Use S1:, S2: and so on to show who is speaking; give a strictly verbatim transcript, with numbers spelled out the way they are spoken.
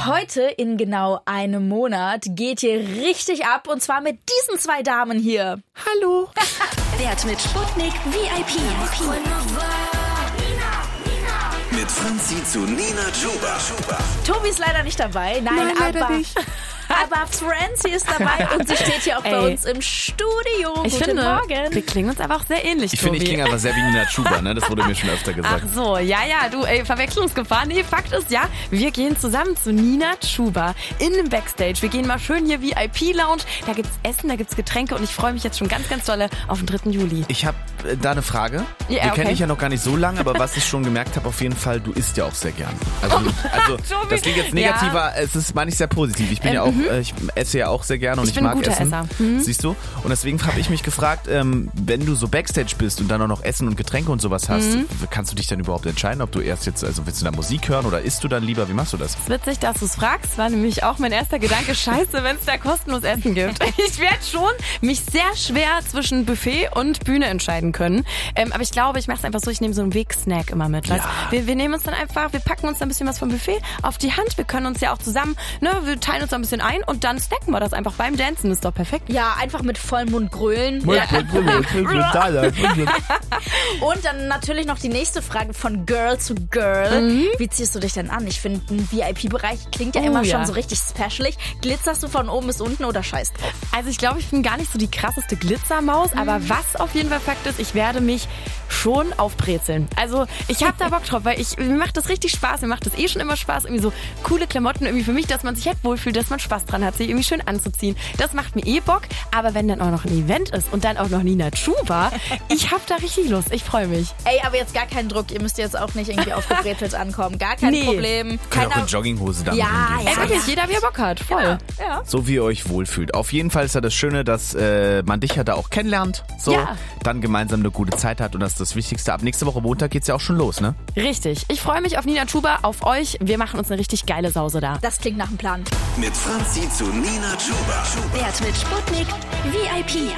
S1: Heute in genau einem Monat geht hier richtig ab und zwar mit diesen zwei Damen hier.
S2: Hallo.
S3: Wert mit Sputnik V I P.
S4: Mit Franzi zu Nina Chuba.
S1: Tobi ist leider nicht dabei. Nein,
S2: Nein, leider
S1: aber,
S2: nicht.
S1: aber Franzi ist dabei und sie steht hier auch bei
S2: Ey.
S1: uns im Studio.
S2: Ich
S1: Guten
S2: finde,
S1: Morgen.
S2: wir klingen uns aber auch sehr ähnlich,
S5: Ich finde,
S2: Tobi.
S5: ich klinge aber sehr wie Nina Chuba, ne? Das wurde mir schon öfter gesagt.
S2: Ach so, ja, ja, du, ey, Verwechslungsgefahr. Nee, Fakt ist, ja, wir gehen zusammen zu Nina Chuba in den Backstage. Wir gehen mal schön hier V I P-Lounge. Da gibt's Essen, da gibt's Getränke und ich freue mich jetzt schon ganz, ganz dolle auf den dritten Juli.
S5: Ich habe äh, da eine Frage.
S2: Ja,
S5: Wir
S2: okay.
S5: kennen dich ja noch gar nicht so lange, aber was ich schon gemerkt habe, auf jeden Fall, du isst ja auch sehr gern. Also, also
S2: Tobi.
S5: das klingt jetzt negativer, es ist, meine ich, sehr positiv. Ich bin
S2: Ähm,
S5: ja auch,
S2: mhm.
S5: äh, ich esse ja auch sehr gerne und
S2: Ich
S5: ich,
S2: bin ein
S5: mag
S2: guter
S5: Essen.
S2: Esser. Mhm.
S5: Siehst du? Und deswegen habe ich mich gefragt, ähm, wenn du so Backstage bist und dann auch noch Essen und Getränke und sowas hast,
S2: Mhm.
S5: kannst du dich dann überhaupt entscheiden, ob du erst jetzt, also willst du da Musik hören oder isst du dann lieber? Wie machst du das?
S2: Es ist witzig, dass du es fragst, war nämlich auch mein erster Gedanke, scheiße, wenn es da kostenlos Essen gibt. Ich werde schon mich sehr schwer zwischen Buffet und Bühne entscheiden können. Ähm, aber ich glaube, ich mache es einfach so, ich nehme so einen Wegsnack immer mit. Weißt?
S5: Ja.
S2: Wir, wir nehmen uns dann einfach, wir packen uns dann ein bisschen was vom Buffet auf die Hand. Wir können uns ja auch zusammen, ne, wir teilen uns ein bisschen ein und dann snacken wir das einfach beim Dancen. Ist doch perfekt.
S1: Ja, einfach mit vollem Mund grölen. Und dann natürlich noch die nächste Frage von Girl zu Girl. Wie ziehst du dich denn an? Ich finde, ein V I P-Bereich klingt ja
S2: Oh,
S1: immer
S2: ja.
S1: schon so richtig specialig. Glitzerst du von oben bis unten oder scheiß drauf?
S2: Also ich glaube, ich bin gar nicht so die krasseste Glitzermaus, aber was auf jeden Fall Fakt ist, ich werde mich schon aufbrezeln. Also ich habe da Bock drauf, weil ich, mir macht das richtig Spaß, mir macht das eh schon immer Spaß, irgendwie so coole Klamotten irgendwie für mich, dass man sich halt wohlfühlt, dass man Spaß dran hat, sich irgendwie schön anzuziehen. Das macht mir eh Bock, aber wenn dann auch noch ein Event ist und dann auch noch Nina Chuba, ich habe da richtig Lust, ich freue mich.
S1: Ey, aber jetzt gar keinen Druck. Ihr müsst jetzt auch nicht irgendwie aufgebrezelt ankommen. Gar kein
S2: Nee.
S1: Problem.
S5: Kann auch
S1: Keiner-
S5: in Jogginghose damit
S1: Ja,
S5: hingehen.
S1: ja,
S2: Ey, wirklich, jeder wie er Bock hat, voll.
S1: Ja.
S5: So wie ihr euch wohlfühlt. Auf jeden Fall ist ja das Schöne, dass äh, man dich ja da auch kennenlernt, so,
S2: Ja.
S5: dann gemeinsam eine gute Zeit hat und das ist das Wichtigste. Ab nächste Woche Montag geht's ja auch schon los, ne?
S2: Richtig, ich freue mich auf Nina Chuba, auf euch. Wir machen uns eine richtig geile Sause da.
S1: Das klingt nach einem Plan.
S4: Mit Franzi zu Nina Chuba.
S3: Wert mit Sputnik V I P.